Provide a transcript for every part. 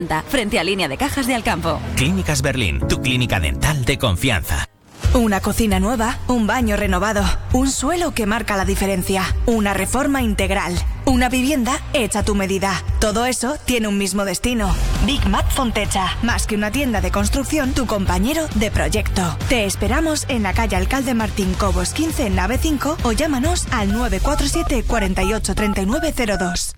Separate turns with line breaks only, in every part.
frente a Línea de Cajas de Alcampo.
Clínicas Berlín, tu clínica dental de confianza.
Una cocina nueva, un baño renovado, un suelo que marca la diferencia, una reforma integral, una vivienda hecha a tu medida. Todo eso tiene un mismo destino. Big Mat Fontecha, más que una tienda de construcción, tu compañero de proyecto. Te esperamos en la calle Alcalde Martín Cobos 15 en nave 5 o llámanos al 947 48 3902.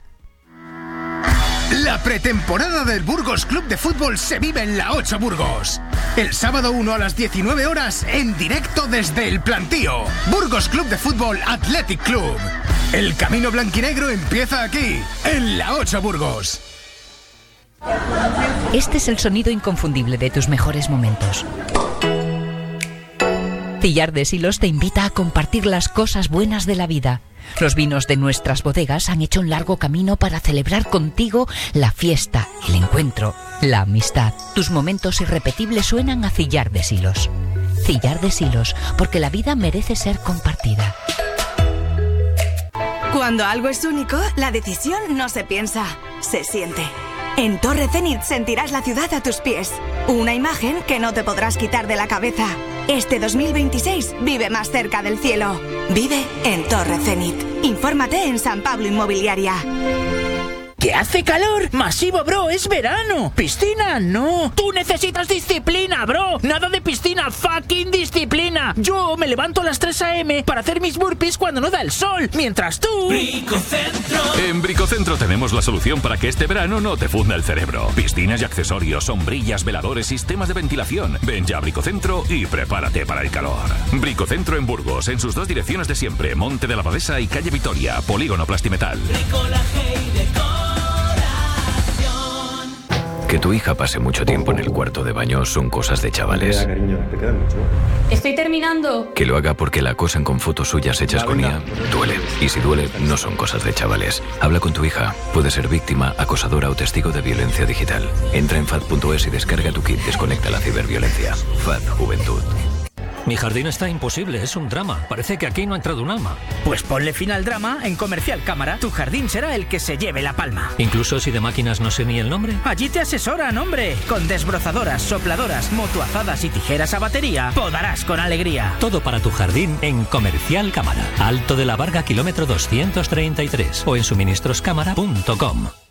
La pretemporada del Burgos Club de Fútbol se vive en la 8 Burgos. El sábado 1 a las 19 horas en directo desde el Plantío. Burgos Club de Fútbol Athletic Club. El camino blanquinegro empieza aquí, en la 8 Burgos.
Este es el sonido inconfundible de tus mejores momentos. Cillar de Silos te invita a compartir las cosas buenas de la vida. Los vinos de nuestras bodegas han hecho un largo camino para celebrar contigo la fiesta, el encuentro, la amistad. Tus momentos irrepetibles suenan a Cillar de Silos. Cillar de Silos, porque la vida merece ser compartida.
Cuando algo es único, la decisión no se piensa, se siente. En Torre Zenit sentirás la ciudad a tus pies. Una imagen que no te podrás quitar de la cabeza. Este 2026 vive más cerca del cielo. Vive en Torre Zenit. Infórmate en San Pablo Inmobiliaria.
¡Que hace calor! ¡Masivo, bro! ¡Es verano! ¡Piscina, no! ¡Tú necesitas disciplina, bro! ¡Nada de piscina! ¡Fucking disciplina! Yo me levanto a las 3 a.m. para hacer mis burpees cuando no da el sol, mientras tú...
Bricocentro. En Bricocentro tenemos la solución para que este verano no te funda el cerebro. Piscinas y accesorios, sombrillas, veladores, sistemas de ventilación. Ven ya a Bricocentro y prepárate para el calor. Bricocentro en Burgos, en sus dos direcciones de siempre, Monte de la Abadesa y Calle Vitoria, Polígono Plastimetal.
Que tu hija pase mucho tiempo en el cuarto de baño son cosas de chavales.
Cariño, te queda mucho.
Estoy terminando.
Que lo haga porque la acosan con fotos suyas hechas con IA, duele. Y si duele, no son cosas de chavales. Habla con tu hija. Puede ser víctima, acosadora o testigo de violencia digital. Entra en FAD.es y descarga tu kit Desconecta la ciberviolencia. FAD Juventud.
Mi jardín está imposible, es un drama. Parece que aquí no ha entrado un alma.
Pues ponle fin al drama en Comercial Cámara. Tu jardín será el que se lleve la palma.
Incluso si de máquinas no sé ni el nombre.
Allí te asesoran, hombre. Con desbrozadoras, sopladoras, motoazadas y tijeras a batería, podarás con alegría.
Todo para tu jardín en Comercial Cámara. Alto de la Varga, kilómetro 233. O en suministroscámara.com.